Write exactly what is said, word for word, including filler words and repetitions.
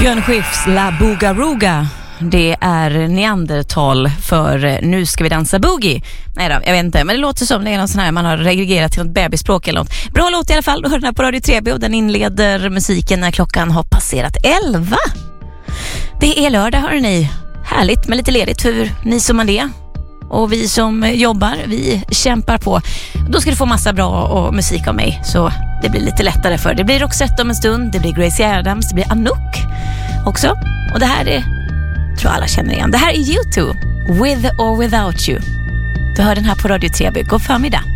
Björn Skifs La Boogaruga. Det är neandertal för Nu ska vi dansa boogie. Nej då, jag vet inte, men det låter som det är någon sån här man har reglerat till något bebisspråk eller något. Bra låt i alla fall, du hör den här på Radio tre B och den inleder musiken när klockan har passerat elva. Det är lördag, hör ni. Härligt med lite ledigt för ni som är det. Och vi som jobbar, vi kämpar på. Då ska du få massa bra och musik av mig, så det blir lite lättare för. Det blir Roxette om en stund, det blir Gracie Adams, det blir Anouk också. Och det här är, tror alla känner igen. Det här är U two, With or Without You. Du hör den här på Radio tre B. God förmiddag.